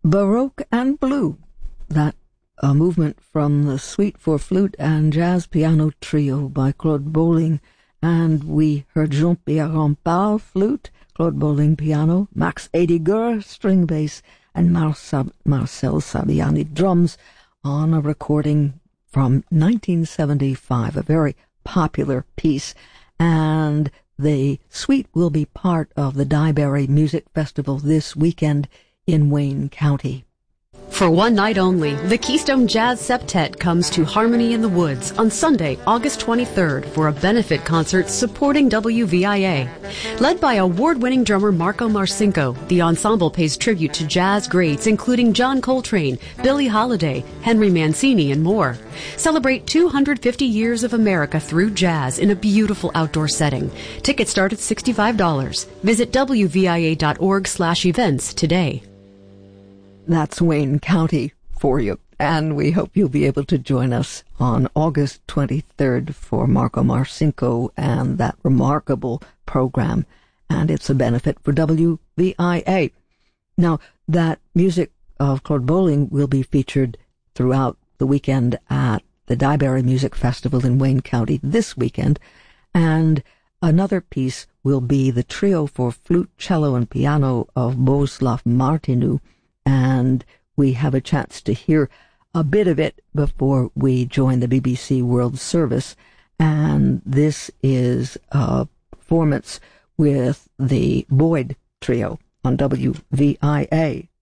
Baroque and Blue, that a movement from the Suite for Flute and Jazz Piano Trio by Claude Bolling, and we heard Jean-Pierre Rampal, flute, Claude Bolling, piano, Max Ediger, string bass, and Marcel Saviani, drums, on a recording from 1975, a very popular piece, and the suite will be part of the Dyeberry Music Festival this weekend in Wayne County. For one night only, the Keystone Jazz Septet comes to Harmony in the Woods on Sunday, August 23rd for a benefit concert supporting WVIA. Led by award-winning drummer Marco Marcinko, the ensemble pays tribute to jazz greats including John Coltrane, Billie Holiday, Henry Mancini, and more. Celebrate 250 years of America through jazz in a beautiful outdoor setting. Tickets start at $65. Visit WVIA.org/events today. That's Wayne County for you, and we hope you'll be able to join us on August 23rd for Marco Marcinko and that remarkable program, and it's a benefit for WVIA. Now, that music of Claude Bolling will be featured throughout the weekend at the Dyeberry Music Festival in Wayne County this weekend, and another piece will be the trio for flute, cello, and piano of Bohuslav Martinu, and we have a chance to hear a bit of it before we join the BBC World Service, and this is a performance with the Boyd Trio on WVIA.